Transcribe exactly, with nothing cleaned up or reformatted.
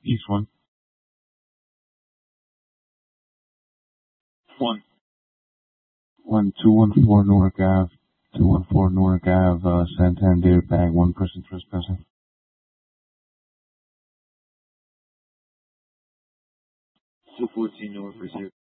East one. One. One, two one four Newark Ave. Two one four Newark Ave, uh, Santander bag, one person trespassing. two fourteen Newark Reserve.